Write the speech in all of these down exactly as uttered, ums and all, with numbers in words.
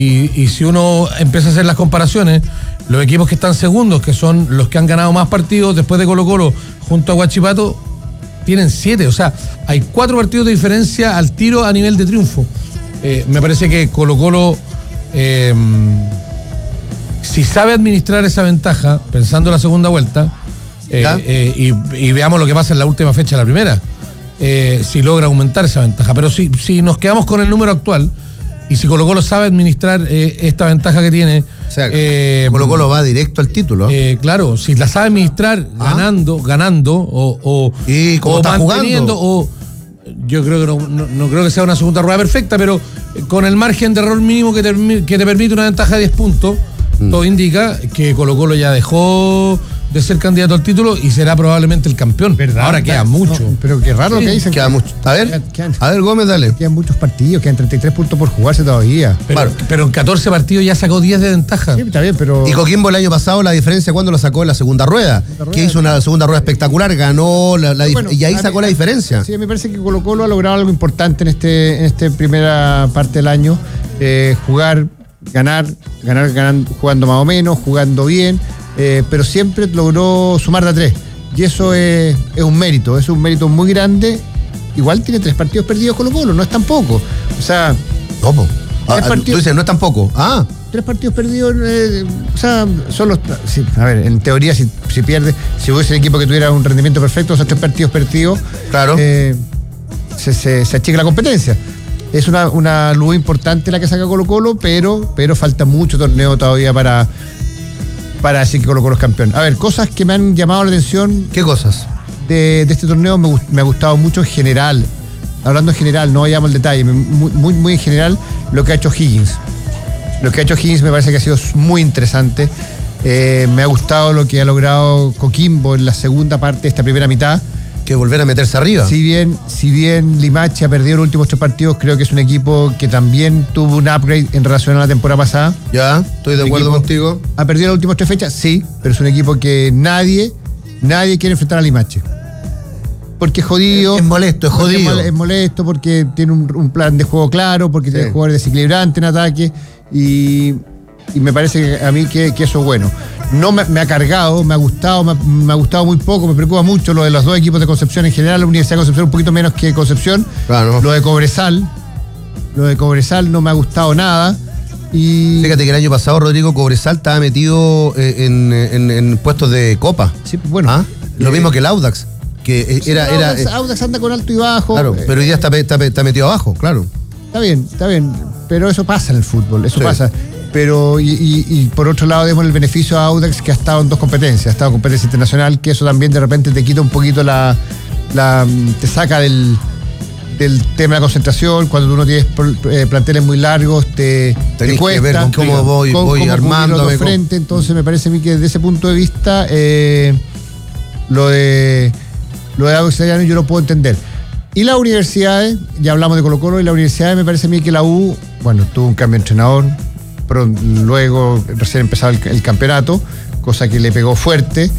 Y, y si uno empieza a hacer las comparaciones, los equipos que están segundos, que son los que han ganado más partidos después de Colo-Colo junto a Huachipato, tienen siete. O sea, hay cuatro partidos de diferencia al tiro a nivel de triunfo. Eh, me parece que Colo-Colo, eh, si sabe administrar esa ventaja, pensando en la segunda vuelta, eh, eh, y, y veamos lo que pasa en la última fecha de la primera, eh, si logra aumentar esa ventaja. Pero si, si nos quedamos con el número actual, y si Colo-Colo sabe administrar eh, esta ventaja que tiene... O sea, eh, Colo-Colo va directo al título. Eh, claro, si la sabe administrar ¿Ah? ganando, ganando o, o, ¿Y cómo o está manteniendo, jugando? O yo creo que no, no, no creo que sea una segunda rueda perfecta, pero con el margen de error mínimo que te, que te permite una ventaja de diez puntos, mm. todo indica que Colo-Colo ya dejó de ser candidato al título y será probablemente el campeón. ¿Verdad? Ahora queda mucho. No, pero qué raro sí, lo que dicen. Queda que, mucho. A ver, quedan, quedan, a ver, Gómez, dale. Quedan muchos partidos, quedan treinta y tres puntos por jugarse todavía. Pero, claro. pero en catorce partidos ya sacó diez de ventaja. Sí, está bien, pero... Y Coquimbo el año pasado, la diferencia cuando lo sacó en la segunda rueda, segunda rueda que hizo una segunda rueda espectacular, ganó la, la bueno, y ahí sacó mí, la diferencia. Sí, me parece que Colo-Colo ha logrado algo importante en este en esta primera parte del año. Eh, jugar, ganar, ganar, ganando, jugando más o menos, jugando bien. Eh, pero siempre logró sumar de a tres. Y eso es, es un mérito, es un mérito muy grande. Igual tiene tres partidos perdidos Colo-Colo, no es tan poco. O sea. ¿Cómo? Ah, partidos, tú dices, no es tan poco. Ah. Tres partidos perdidos, eh, o sea, son los. Sí, a ver, en teoría, si, si pierde, si hubiese un equipo que tuviera un rendimiento perfecto, esos tres partidos perdidos. Claro. Eh, se, se, se achica la competencia. Es una, una luz importante la que saca Colo-Colo, pero, pero falta mucho torneo todavía para. para decir que Colo-Colo es campeón. A ver, cosas que me han llamado la atención. ¿Qué cosas? De, de este torneo me, me ha gustado mucho en general. Hablando en general, no vayamos al detalle, muy, muy, muy en general lo que ha hecho Higgins. Lo que ha hecho Higgins me parece que ha sido muy interesante. Eh, me ha gustado lo que ha logrado Coquimbo en la segunda parte de esta primera mitad. Que volver a meterse arriba. Si bien, si bien Limache ha perdido los últimos tres partidos, creo que es un equipo que también tuvo un upgrade en relación a la temporada pasada. Ya, estoy de acuerdo contigo. ¿Ha perdido las últimas tres fechas? Sí, pero es un equipo que nadie, nadie quiere enfrentar a Limache. Porque es jodido. Es molesto, es jodido. Es molesto porque tiene un, un plan de juego claro, porque sí. tiene jugadores desequilibrantes en ataque. Y, y me parece que a mí que, que eso es bueno. No me, me ha cargado, me ha gustado, me ha, me ha gustado muy poco, me preocupa mucho lo de los dos equipos de Concepción en general, la Universidad de Concepción un poquito menos que Concepción. Claro. Lo de Cobresal, lo de Cobresal no me ha gustado nada. Y fíjate que el año pasado Rodrigo Cobresal estaba metido en, en, en puestos de copa. Sí, bueno. ¿Ah? Lo eh, mismo que el Audax, que era... Sí, era Audax, eh, Audax anda con alto y bajo. Claro, eh, pero hoy día está, está, está metido abajo, claro. Está bien, está bien, pero eso pasa en el fútbol, eso sí. pasa. Pero, y, y, y por otro lado, demos el beneficio a Audax, que ha estado en dos competencias, ha estado en competencia internacional, que eso también de repente te quita un poquito la. la te saca del, del tema de la concentración. Cuando tú no tienes eh, planteles muy largos, te, te cuesta. Que ver con cómo voy, con, voy cómo armando. frente. Entonces, me parece a mí que desde ese punto de vista, eh, lo de. Lo de Audax Italiano yo lo puedo entender. Y las universidades, ya hablamos de Colo-Colo, y las universidades me parece a mí que la U, bueno, tuvo un cambio de entrenador. Pero luego recién empezado el, el campeonato, cosa que le pegó fuerte.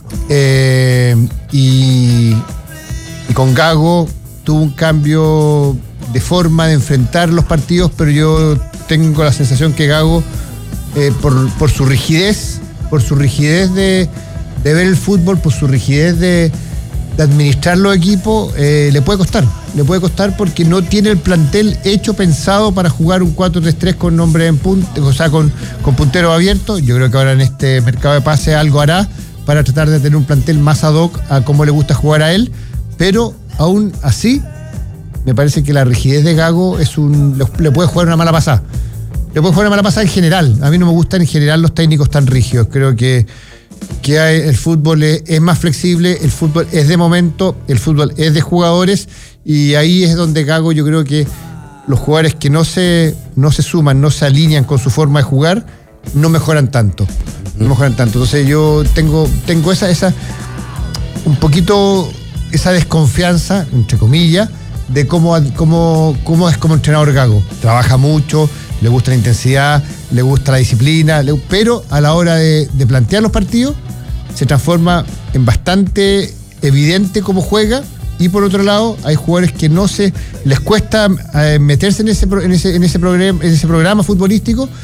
Eh, y, y con Gago tuvo un cambio de forma de enfrentar los partidos, pero yo tengo la sensación que Gago, eh, por, por su rigidez, por su rigidez de, de ver el fútbol, por su rigidez de, de administrar los equipos, eh, le puede costar. Le puede costar porque no tiene el plantel hecho, pensado para jugar un cuatro tres tres con nombre en punta, o sea, con, con puntero abierto. Yo creo que ahora en este mercado de pase algo hará para tratar de tener un plantel más ad hoc a cómo le gusta jugar a él, pero aún así, me parece que la rigidez de Gago es un le puede jugar una mala pasada. Le puede jugar una mala pasada en general. A mí no me gustan en general los técnicos tan rígidos. Creo que que hay, el fútbol es, es más flexible, el fútbol es de momento, el fútbol es de jugadores, y ahí es donde Gago, yo creo que los jugadores que no se, no se suman, no se alinean con su forma de jugar, no mejoran tanto. No mejoran tanto. Entonces yo tengo, tengo esa, esa, un poquito esa desconfianza, entre comillas, de cómo, cómo, cómo es como entrenador Gago. Trabaja mucho, le gusta la intensidad, le gusta la disciplina, le, pero a la hora de, de plantear los partidos se transforma en bastante evidente cómo juega Y por otro lado, hay jugadores que no se les cuesta eh, meterse en ese, en ese, en ese programa, en ese programa futbolístico,